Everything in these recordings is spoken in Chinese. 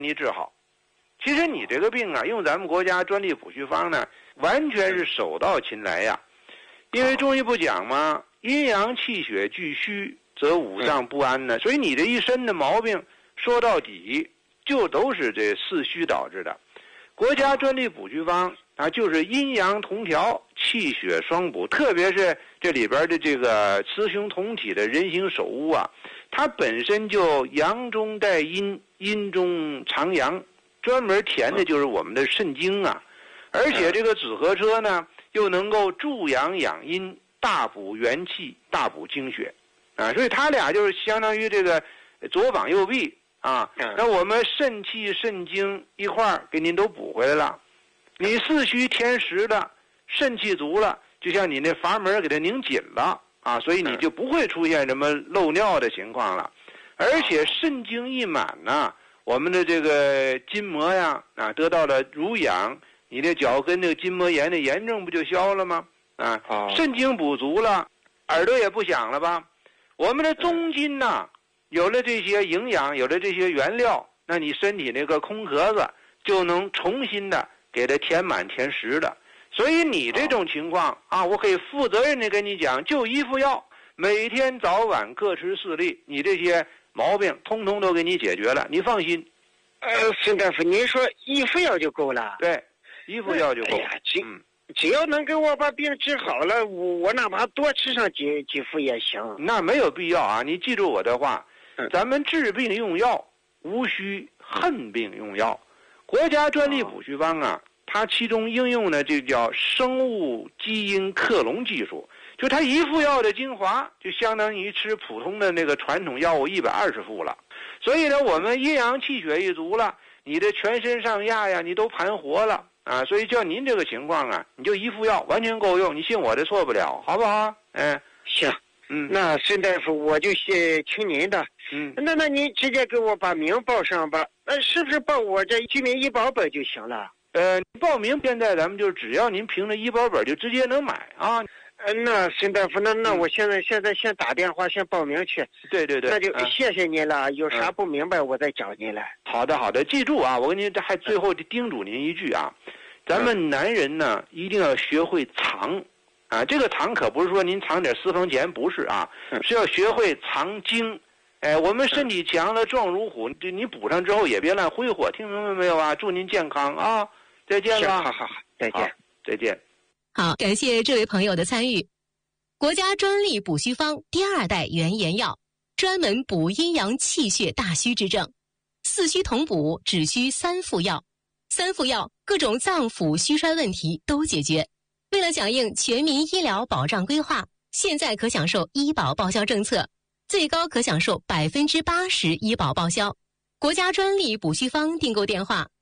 你治好。其实你这个病啊，用咱们国家专利补虚方呢，完全是手到擒来呀。因为中医不讲吗？阴阳气血俱虚，则五脏不安呢。所以你这一身的毛病，说到底就都是这四虚导致的。国家专利补虚方啊，就是阴阳同调，气血双补。特别是这里边的这个雌雄同体的人形手乌啊，它本身就阳中带阴，阴中藏阳，专门填的就是我们的肾经啊。而且这个紫河车呢，又能够助阳养阴，大补元气，大补精血啊。所以它俩就是相当于这个左膀右臂啊。那我们肾气肾精一块儿给您都补回来了。你四虚填实了，肾气足了，就像你那阀门给它拧紧了啊，所以你就不会出现什么漏尿的情况了。而且肾精一满呢，我们的这个筋膜呀啊得到了濡养，你的脚跟这个筋膜炎的炎症不就消了吗？啊，肾精补足了，耳朵也不响了吧？我们的中筋呢，有了这些营养，有了这些原料，那你身体那个空壳子就能重新的给它填满填实的。所以你这种情况啊，我可以负责任的跟你讲，就一副药，每天早晚各吃4粒，你这些毛病通通都给你解决了，你放心。 孙大夫，您说一副药就够了？ 对，一副药就够。 只要能给我把病治好了，我哪怕多吃上几副也行。 那没有必要啊！你记住我的话，咱们治病用药，无需恨病用药。国家专利补虚方啊，它其中应用的这叫生物基因克隆技术，就它一副药的精华，就相当于吃普通的那个传统药物120副了。所以呢，我们阴阳气血一足了，你的全身上下呀，你都盘活了。啊，所以叫您这个情况啊，你就一副药完全够用，你信我的错不了，好不好？ 行，那孙大夫我就听您的。那您直接给我把名报上吧，是不是报我这居民医保本就行了？ 报名现在咱们就只要您凭着医保本就直接能买啊。 那孙大夫，那我现在先打电话先报名去。 对， 那就谢谢您了。有啥不明白我再找您来。 好的，记住啊，我跟您还最后叮嘱您一句啊，咱们男人呢一定要学会藏啊，这个藏可不是说您藏点私房钱，不是啊，是要学会藏精。我们身体强了，壮如虎，你补上之后也别乱挥霍，听明白没有啊？祝您健康啊！再见了。 好，再见。 再见。 好，感谢这位朋友的参与。国家专利补虚方第2代原研药，专门补阴阳气血大虚之症，四虚同补，只需3副药，3副药各种脏腑虚衰问题都解决。为了响应全民医疗保障规划，现在可享受医保报销政策，最高可享受80%医保报销。国家专利补虚方订购电话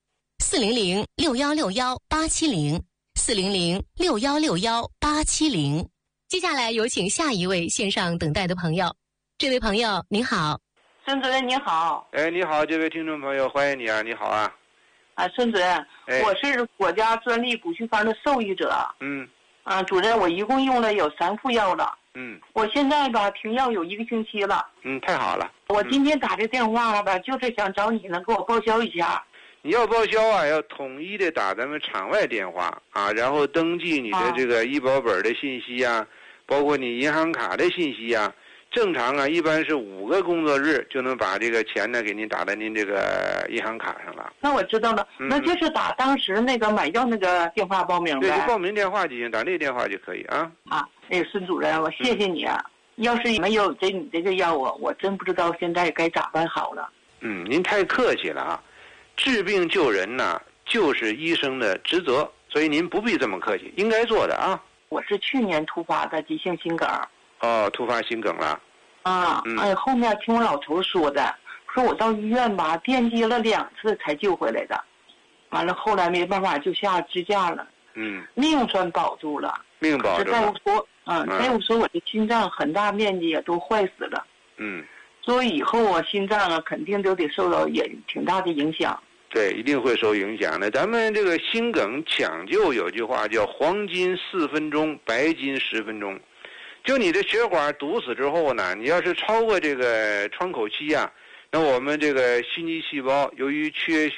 ：400-6161-870，400-6161-870。接下来有请下一位线上等待的朋友。这位朋友您好。 孙主任你好。 你好，这位听众朋友，欢迎你啊，你好啊。 孙主任，我是国家专利补虚方的受益者。主任，我一共用了有3副药了。我现在吧停药有1个星期了。 太好了。 我今天打这电话了吧，就是想找你能给我报销一下。 你要报销啊，要统一的打咱们场外电话啊，然后登记你的这个医保本的信息啊，包括你银行卡的信息啊。正常啊，一般是5个工作日就能把这个钱呢给您打到您这个银行卡上了。 那我知道了，那就是打当时那个买药那个电话报名呗。 对，就报名电话就行，打那个电话就可以啊。 孙主任，我谢谢你啊。要是没有你这个药，我真不知道现在该咋办好了。 您太客气了啊。治病救人呢，就是医生的职责，所以您不必这么客气，应该做的啊。 我是去年突发的急性心梗。 突发心梗了。 后面听我老头说的，说我到医院吧电击了2次才救回来的，完了后来没办法就下支架了。命算保住了。 命保住了。 再我说我的心脏很大面积也都坏死了。所以以后我心脏啊肯定都得受到也挺大的影响。 对，一定会受影响的。咱们这个心梗抢救有句话叫黄金4分钟，白金10分钟。就你的血管堵死之后呢，你要是超过这个窗口期啊， 那我们这个心肌细胞由于缺血